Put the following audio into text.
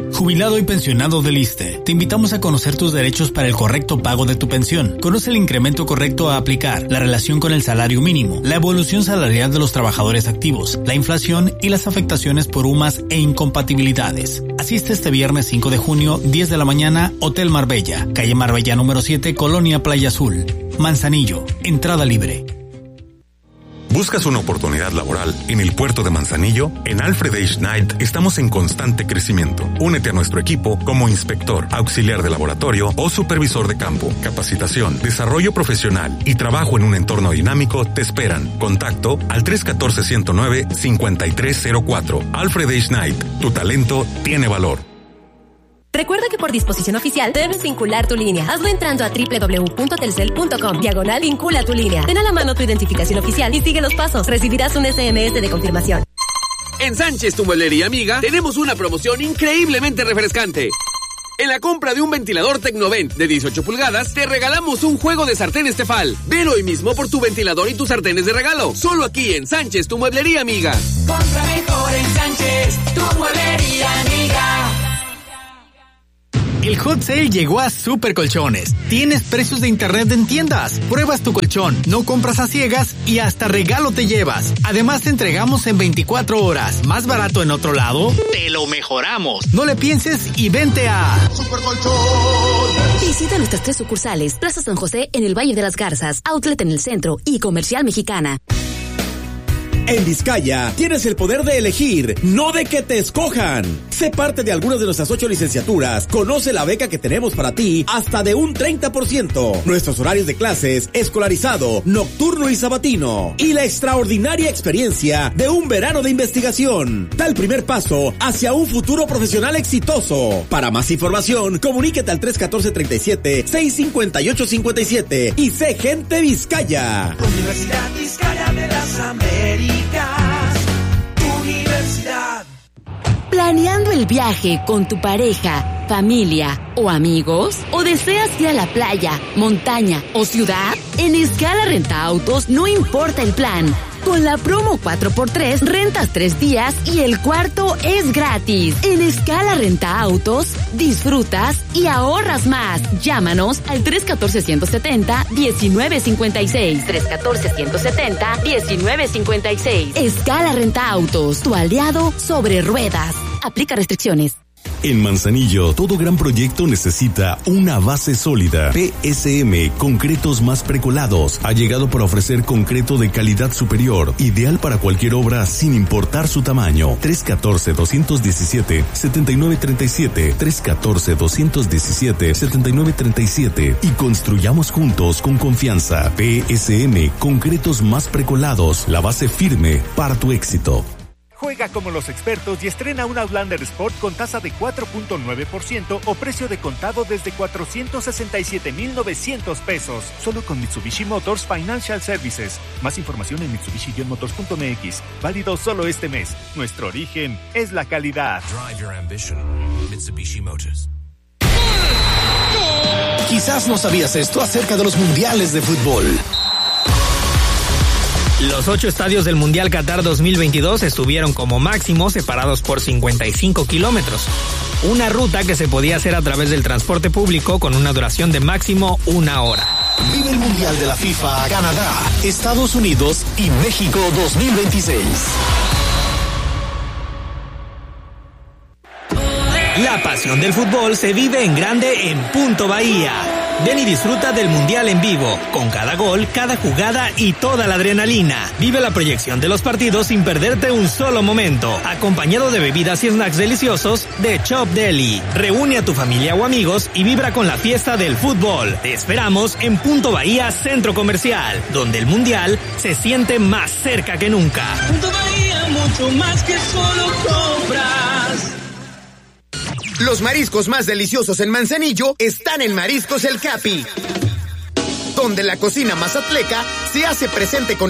Jubilado y pensionado del ISSSTE, te invitamos a conocer tus derechos para el correcto pago de tu pensión. Conoce el incremento correcto a aplicar, la relación con el salario mínimo, la evolución salarial de los trabajadores activos, la inflación y las afectaciones por UMAS e incompatibilidades. Asiste este viernes 5 de junio, 10 de la mañana, Hotel Marbella, calle Marbella número 7, Colonia Playa Azul. Manzanillo, entrada libre. ¿Buscas una oportunidad laboral en el puerto de Manzanillo? En Alfred H. Knight estamos en constante crecimiento. Únete a nuestro equipo como inspector, auxiliar de laboratorio o supervisor de campo. Capacitación, desarrollo profesional y trabajo en un entorno dinámico te esperan. Contacto al 314-109-5304. Alfred H. Knight, tu talento tiene valor. Recuerda que por disposición oficial debes vincular tu línea. Hazlo entrando a www.telcel.com/vincula tu línea. Ten a la mano tu identificación oficial y sigue los pasos. Recibirás un SMS de confirmación. En Sánchez, tu mueblería amiga, tenemos una promoción increíblemente refrescante. En la compra de un ventilador Tecnovent de 18 pulgadas, te regalamos un juego de sartenes Tefal. Ven hoy mismo por tu ventilador y tus sartenes de regalo. Solo aquí en Sánchez, tu mueblería amiga. Compra mejor en Sánchez, tu mueblería amiga. El Hot Sale llegó a Super Colchones. Tienes precios de internet en tiendas. Pruebas tu colchón, no compras a ciegas y hasta regalo te llevas. Además te entregamos en 24 horas. ¿Más barato en otro lado? Te lo mejoramos. No le pienses y vente a Super Colchón. Visita nuestras 3 sucursales: Plaza San José en el Valle de las Garzas, Outlet en el centro y Comercial Mexicana. En Vizcaya tienes el poder de elegir, no de que te escojan. Sé parte de algunas de nuestras 8 licenciaturas. Conoce la beca que tenemos para ti hasta de un 30%. Nuestros horarios de clases, escolarizado, nocturno y sabatino. Y la extraordinaria experiencia de un verano de investigación. Da el primer paso hacia un futuro profesional exitoso. Para más información, comuníquete al 314-37-658-57 y sé gente Vizcaya. Universidad Vizcaya de las Américas. Universidad. ¿Planeando el viaje con tu pareja, familia o amigos? ¿O deseas ir a la playa, montaña o ciudad? En Escala Renta Autos no importa el plan. Con la promo 4x3, rentas 3 días y el cuarto es gratis. En Escala Renta Autos, disfrutas y ahorras más. Llámanos al 314-170-1956. 314-170-1956. Escala Renta Autos, tu aliado sobre ruedas. Aplica restricciones. En Manzanillo, todo gran proyecto necesita una base sólida. PSM, concretos más precolados, ha llegado para ofrecer concreto de calidad superior, ideal para cualquier obra sin importar su tamaño. 314-217-7937, 314-217-7937 y construyamos juntos con confianza. PSM, concretos más precolados, la base firme para tu éxito. Juega como los expertos y estrena un Outlander Sport con tasa de 4.9% o precio de contado desde 467,900 pesos. Solo con Mitsubishi Motors Financial Services. Más información en mitsubishi-motors.mx. Válido solo este mes. Nuestro origen es la calidad. Drive your ambition. Mitsubishi Motors. Quizás no sabías esto acerca de los mundiales de fútbol. Los 8 estadios del Mundial Qatar 2022 estuvieron como máximo separados por 55 kilómetros. Una ruta que se podía hacer a través del transporte público con una duración de máximo 1 hora. Vive el Mundial de la FIFA, Canadá, Estados Unidos y México 2026. La pasión del fútbol se vive en grande en Punto Bahía. Ven y disfruta del Mundial en vivo, con cada gol, cada jugada y toda la adrenalina. Vive la proyección de los partidos sin perderte un solo momento, acompañado de bebidas y snacks deliciosos de Chop Deli. Reúne a tu familia o amigos y vibra con la fiesta del fútbol. Te esperamos en Punto Bahía Centro Comercial, donde el Mundial se siente más cerca que nunca. Punto Bahía, mucho más que solo compras. Los mariscos más deliciosos en Manzanillo están en Mariscos El Capi, donde la cocina mazatleca se hace presente con